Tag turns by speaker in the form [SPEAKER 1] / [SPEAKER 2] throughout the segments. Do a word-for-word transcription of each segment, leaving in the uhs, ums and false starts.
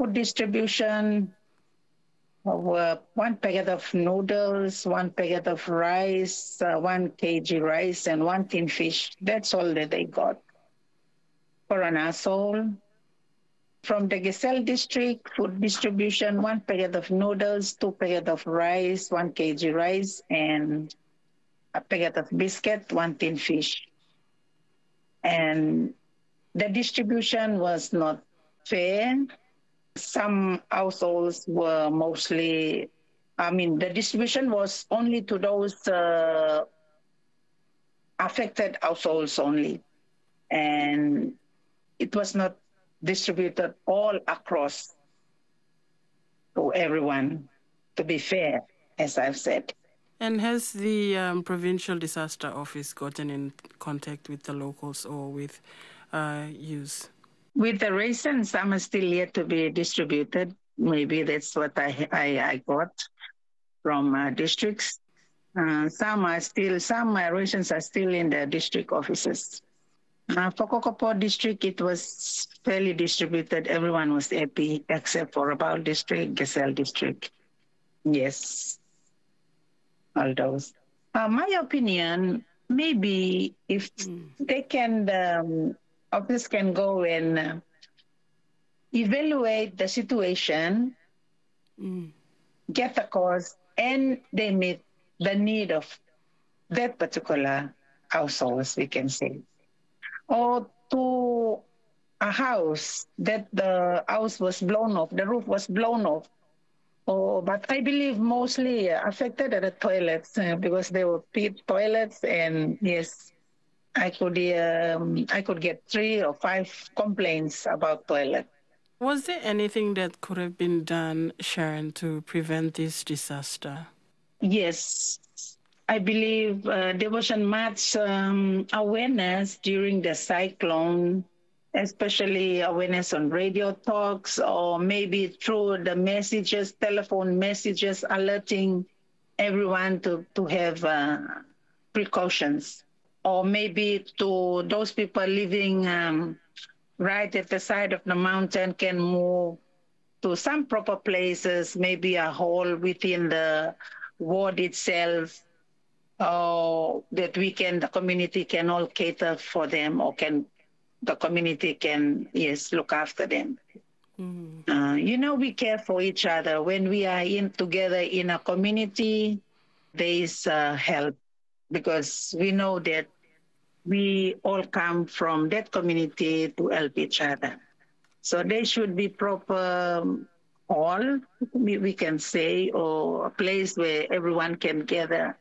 [SPEAKER 1] food distribution were one packet of noodles, one packet of rice, uh, one kg rice, and one tin fish. That's all that they got for an household. From the Gesell district, food distribution, one packet of noodles, two packet of rice, one kg rice, and a packet of biscuit, one tin fish. And the distribution was not fair. Some households were mostly, I mean, the distribution was only to those uh, affected households only. And it was not distributed all across to everyone, to be fair, as I've said.
[SPEAKER 2] And has the um, Provincial Disaster Office gotten in contact with the locals or with uh, youth?
[SPEAKER 1] With the rations, some are still yet to be distributed. Maybe that's what I I, I got from uh, districts. Uh, some are still, some uh, rations are still in the district offices. Uh, for Kokopo district, it was fairly distributed. Everyone was happy except for Rabaul district, Gesell district. Yes, all those. Uh, my opinion, maybe if mm. they can, um, office can go and uh, evaluate the situation, mm. get the cause, and they meet the need of that particular household, we can say. Or to a house that the house was blown off, the roof was blown off. Oh, but I believe mostly affected are the toilets uh, because they were pit toilets, and yes, I could um, I could get three or five complaints about toilet.
[SPEAKER 2] Was there anything that could have been done, Sharon, to prevent this disaster?
[SPEAKER 1] Yes. I believe uh, there wasn't much um, awareness during the cyclone, especially awareness on radio talks or maybe through the messages, telephone messages, alerting everyone to, to have uh, precautions. Or maybe to those people living um, right at the side of the mountain can move to some proper places, maybe a hole within the ward itself, or that we can, the community can all cater for them, or can the community can, yes, look after them. Mm. Uh, you know, we care for each other. When we are in together in a community, there is uh, help, because we know that we all come from that community to help each other. So there should be proper hall, we, we can say, or a place where everyone can gather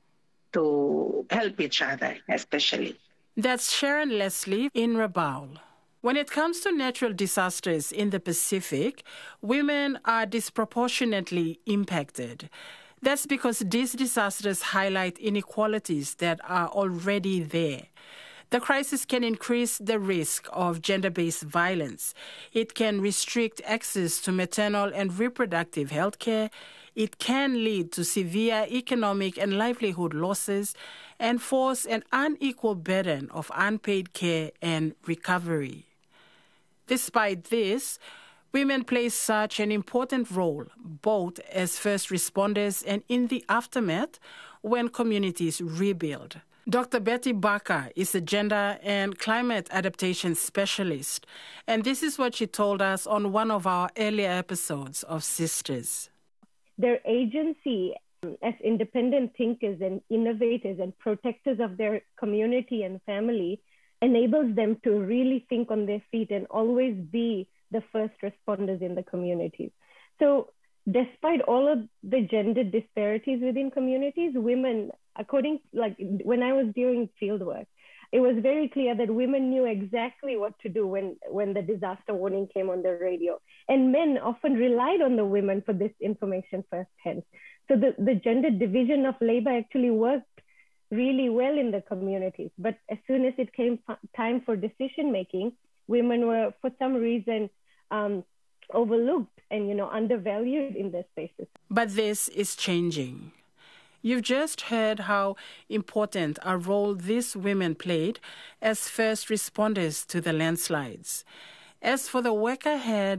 [SPEAKER 1] to help each other, especially.
[SPEAKER 2] That's Sharon Leslie in Rabaul. When it comes to natural disasters in the Pacific, women are disproportionately impacted. That's because these disasters highlight inequalities that are already there. The crisis can increase the risk of gender-based violence. It can restrict access to maternal and reproductive health care. It can lead to severe economic and livelihood losses and force an unequal burden of unpaid care and recovery. Despite this, women play such an important role, both as first responders and in the aftermath when communities rebuild. Doctor Betty Barker is a gender and climate adaptation specialist, and this is what she told us on one of our earlier episodes of Sisters.
[SPEAKER 3] Their agency as independent thinkers and innovators and protectors of their community and family enables them to really think on their feet and always be the first responders in the communities. So despite all of the gender disparities within communities, women, according, like when I was doing field work, it was very clear that women knew exactly what to do when, when the disaster warning came on the radio. And men often relied on the women for this information firsthand. So the, the gender division of labor actually worked really well in the communities. But as soon as it came time for decision making, women were, for some reason, um, overlooked and, you know, undervalued in their spaces.
[SPEAKER 2] But this is changing. You've just heard how important a role these women played as first responders to the landslides. As for the work ahead,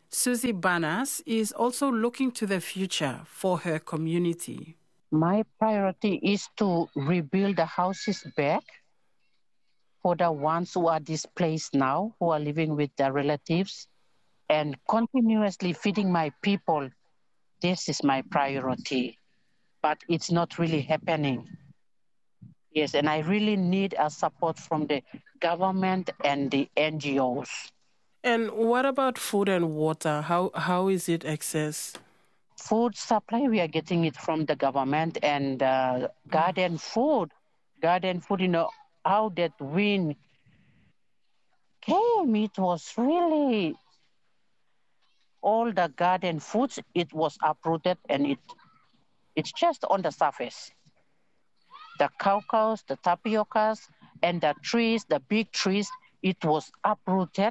[SPEAKER 2] Susie Banas is also looking to the future for her community.
[SPEAKER 4] My priority is to rebuild the houses back for the ones who are displaced now, who are living with their relatives, and continuously feeding my people. This is my priority, but it's not really happening. Yes, and I really need a support from the government and the N G Os.
[SPEAKER 2] And what about food and water? How how is it accessed?
[SPEAKER 4] Food supply, we are getting it from the government, and uh, garden food. Garden food, you know, how that wind came, it was really all the garden foods, it was uprooted and it it's just on the surface. The cacao, the tapiocas, and the trees, the big trees, it was uprooted.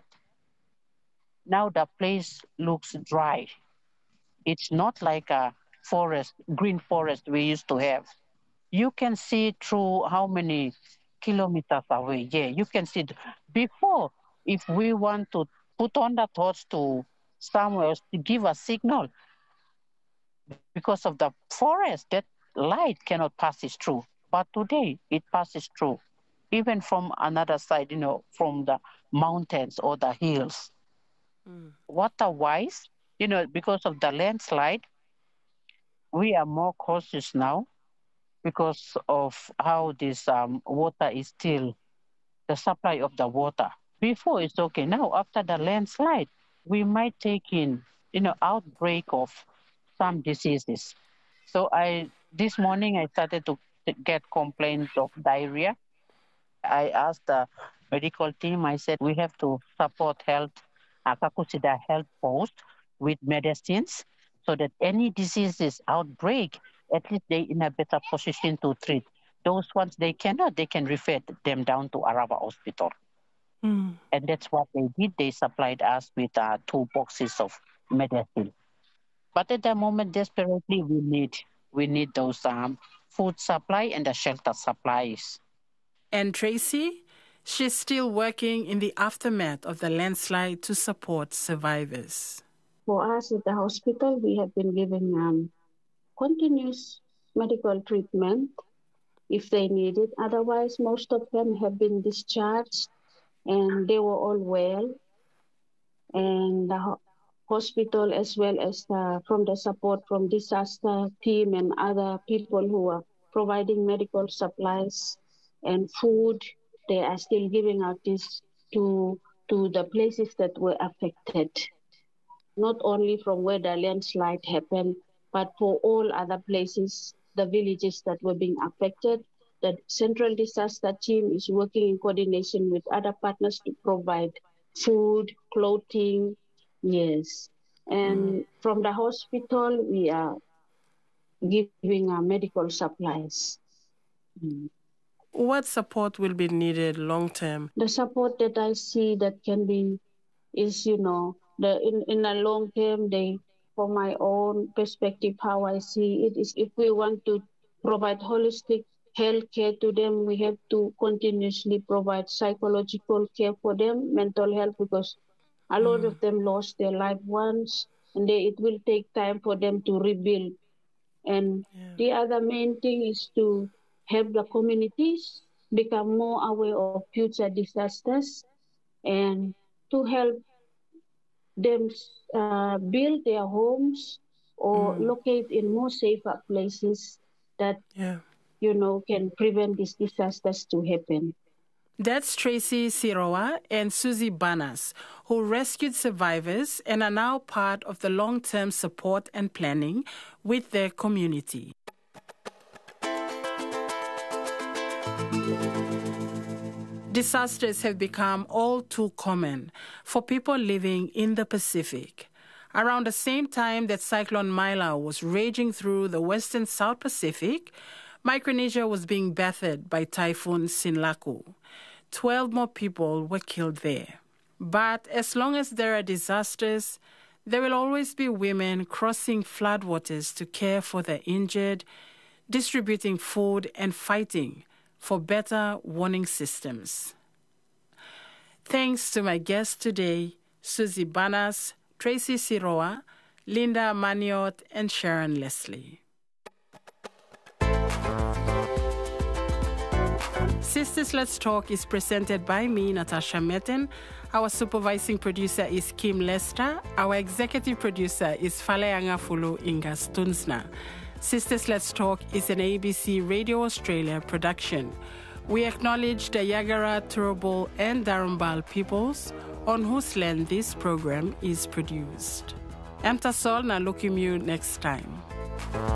[SPEAKER 4] Now the place looks dry. It's not like a forest, green forest we used to have. You can see through how many kilometers away. Yeah, you can see. Before, if we want to put on the torch to somewhere else to give a signal, because of the forest, that light cannot pass it through. But today, it passes through, even from another side, you know, from the mountains or the hills. Mm. Water-wise, you know, because of the landslide, we are more cautious now because of how this um, water is still, the supply of the water. Before it's okay. Now, after the landslide, we might take in, you know, outbreak of some diseases. So I, this morning I started to get complaints of diarrhea. I asked the medical team, I said, we have to support health, Akakusida health post with medicines so that any diseases outbreak, at least they in a better position to treat. Those ones they cannot, they can refer them down to Arava Hospital. Mm. And that's what they did. They supplied us with uh, two boxes of medicine. But at the moment, desperately, we need we need those um, food supply and the shelter supplies.
[SPEAKER 2] And Tracy, she's still working in the aftermath of the landslide to support survivors.
[SPEAKER 5] For us at the hospital, we have been giving um, continuous medical treatment if they need it. Otherwise, most of them have been discharged and they were all well. And the hospital, as well as the, from the support from disaster team and other people who are providing medical supplies and food, they are still giving out this to, to the places that were affected. Not only from where the landslide happened, but for all other places, the villages that were being affected. The Central Disaster Team is working in coordination with other partners to provide food, clothing, yes. And mm. from the hospital, we are giving uh, medical supplies. Mm.
[SPEAKER 2] What support will be needed long term?
[SPEAKER 5] The support that I see that can be is, you know, the in, in a long term, they, from my own perspective, how I see it is if we want to provide holistic health care to them, we have to continuously provide psychological care for them, mental health, because a lot mm. of them lost their loved ones, and they, it will take time for them to rebuild. And yeah. the other main thing is to help the communities become more aware of future disasters and to help them uh, build their homes or mm. locate in more safer places that yeah. you know, can prevent these disasters to happen.
[SPEAKER 2] That's Tracy Siroa and Susie Banas, who rescued survivors and are now part of the long-term support and planning with their community. Disasters have become all too common for people living in the Pacific. Around the same time that Cyclone Mila was raging through the western South Pacific, Micronesia was being battered by Typhoon Sinlaku. Twelve more people were killed there. But as long as there are disasters, there will always be women crossing floodwaters to care for the injured, distributing food and fighting for better warning systems. Thanks to my guest today, Susie Banas, Tracy Siroa, Linda Maniot, and Sharon Leslie. Sisters Let's Talk is presented by me, Natasha Metten. Our supervising producer is Kim Lester. Our executive producer is Faleanga Fulu Inga Stunsna. Sisters Let's Talk is an A B C Radio Australia production. We acknowledge the Yagara, Turrbal, and Darumbal peoples on whose land this program is produced. Amtasol na lukimu next time.